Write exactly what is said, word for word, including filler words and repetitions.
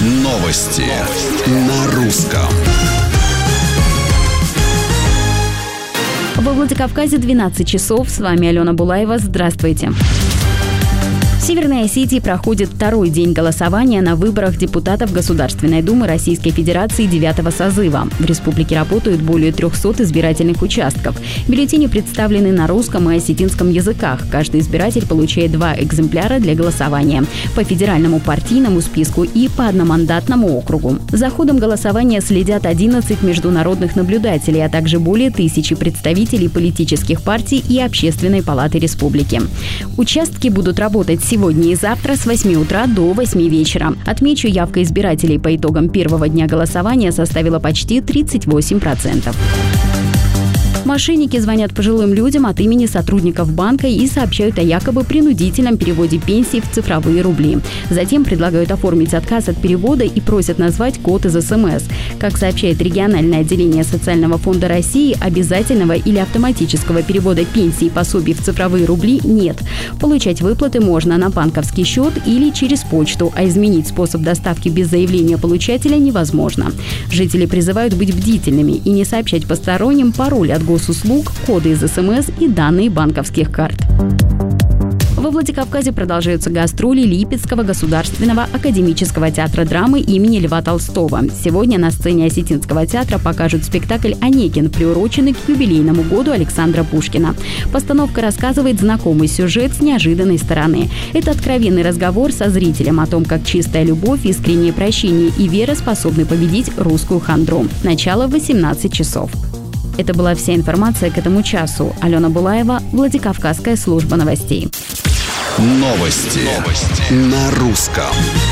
Новости на русском. Во Владикавказе двенадцать часов. С вами Алена Булаева. Здравствуйте. В Северной Осетии проходит второй день голосования на выборах депутатов Государственной Думы Российской Федерации девятого созыва. В республике работают более трехсот избирательных участков. Бюллетени представлены на русском и осетинском языках. Каждый избиратель получает два экземпляра для голосования по федеральному партийному списку и по одномандатному округу. За ходом голосования следят одиннадцать международных наблюдателей, а также более тысячи представителей политических партий и Общественной палаты республики. Участки будут работать сегодня и завтра с восьми утра до восьми вечера. Отмечу, явка избирателей по итогам первого дня голосования составила почти тридцать восемь процентов. Мошенники звонят пожилым людям от имени сотрудников банка и сообщают о якобы принудительном переводе пенсии в цифровые рубли. Затем предлагают оформить отказ от перевода и просят назвать код из эс эм эс. Как сообщает региональное отделение Социального фонда России, обязательного или автоматического перевода пенсии и пособий в цифровые рубли нет. Получать выплаты можно на банковский счет или через почту, а изменить способ доставки без заявления получателя невозможно. Жители призывают быть бдительными и не сообщать посторонним пароль от госуслуг, коды из эс эм эс и данные банковских карт. Во Владикавказе продолжаются гастроли Липецкого государственного академического театра драмы имени Льва Толстого. Сегодня на сцене Осетинского театра покажут спектакль «Онегин», приуроченный к юбилейному году Александра Пушкина. Постановка рассказывает знакомый сюжет с неожиданной стороны. Это откровенный разговор со зрителем о том, как чистая любовь, искреннее прощение и вера способны победить русскую хандру. Начало в восемнадцать часов. Это была вся информация к этому часу. Алена Булаева, Владикавказская служба новостей. Новости, Новости. На русском.